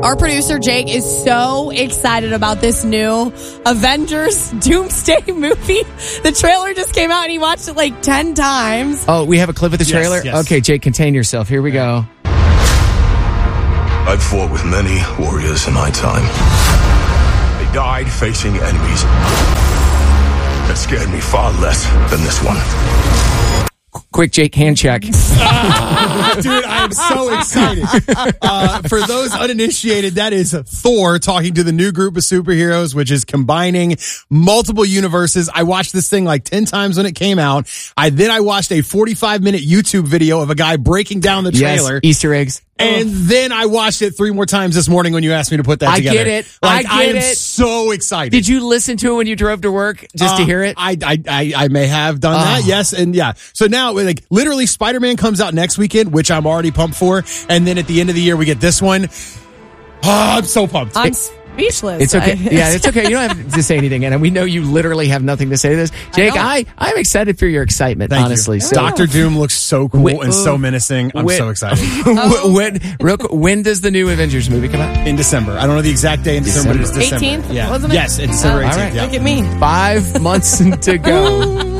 Our producer, Jake, is so excited about this new Avengers Doomsday movie. The trailer just came out and he watched it like 10 times. Oh, we have a clip of the trailer? Yes. Okay, Jake, contain yourself. Here we go. I've fought with many warriors in my time. They died facing enemies that scared me far less than this one. Quick, Jake, hand check. Dude, I am so excited. For those uninitiated, that is Thor talking to the new group of superheroes, which is combining multiple universes. I watched this thing like 10 times when it came out. Then I watched a 45-minute YouTube video of a guy breaking down the trailer. Yes, Easter eggs. And then I watched it 3 more times this morning when you asked me to put that together. I get it. Like, I am get it. so excited. Did you listen to it when you drove to work just to hear it? I may have done that. Yes. And yeah. So now like literally Spider-Man comes out next weekend, which I'm already pumped for. And then at the end of the year, we get this one. I'm so pumped. I'm speechless. It's okay. Yeah, it's okay. You don't have to say anything. And we know you literally have nothing to say to this. Jake, I'm excited for your excitement, Thank honestly. you. So, Doctor Doom looks so cool and so menacing. I'm so excited. When does the new Avengers movie come out? In December. I don't know the exact day in December, but it's December. 18th, Yeah. wasn't it? Yes, it's December 18th. All right. Yeah. Look at me. 5 months to go.